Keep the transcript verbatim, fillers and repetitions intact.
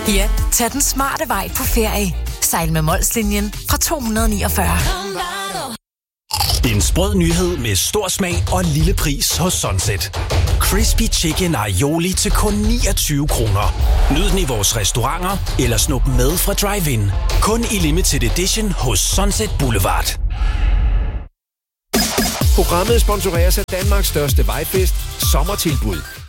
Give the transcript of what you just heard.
Ja, tag den smarte vej på ferie. Sejl med Molslinjen fra to hundrede niogfyrre. En sprød nyhed med stor smag og lille pris hos Sunset. Crispy Chicken Aioli til kun niogtyve kroner. Nyd den i vores restauranter eller snup med fra drive-in. Kun i limited edition hos Sunset Boulevard. Programmet sponsoreres af Danmarks største vejfest, Sommertilbud.